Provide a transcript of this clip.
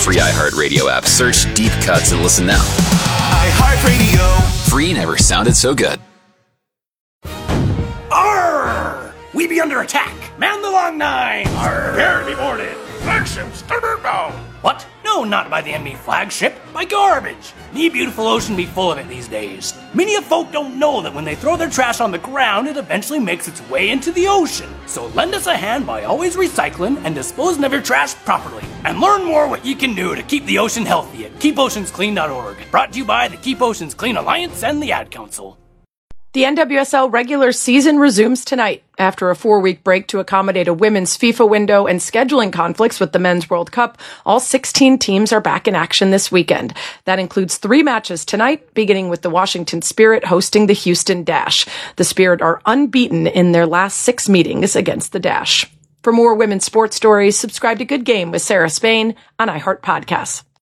free iHeartRadio app. Search Deep Cuts and listen now. iHeartRadio. Free never sounded so good. Arr! We be under attack. Man the long nine. Arr! Prepare to be boarded. Flagship starboard bound. What? No, not by the enemy flagship. By garbage. Me beautiful ocean be full of it these days. Many of folk don't know that when they throw their trash on the ground, it eventually makes its way into the ocean. So lend us a hand by always recycling and disposing of your trash properly. And learn more what you can do to keep the ocean healthy at keepoceansclean.org. Brought to you by the Keep Oceans Clean Alliance and the Ad Council. The NWSL regular season resumes tonight. After a 4-week break to accommodate a women's FIFA window and scheduling conflicts with the Men's World Cup, all 16 teams are back in action this weekend. That includes 3 matches tonight, beginning with the Washington Spirit hosting the Houston Dash. The Spirit are unbeaten in their last 6 meetings against the Dash. For more women's sports stories, subscribe to Good Game with Sarah Spain on iHeart Podcasts.